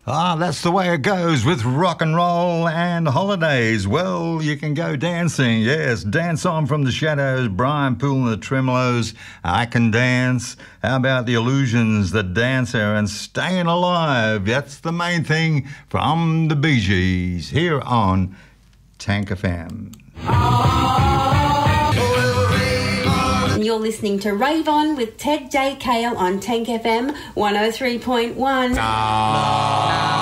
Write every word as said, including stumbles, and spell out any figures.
Ah, that's the way it goes with rock and roll and holidays. Well, you can go dancing. Yes, Dance On from the Shadows, Brian Poole and the Tremolos. I Can Dance. How about the Illusions, The Dancer, and Staying Alive? That's the main thing from the Bee Gees here on Tank F M. And you're listening to Rave On with Ted J. Kale on Tank F M one oh three point one. Ah.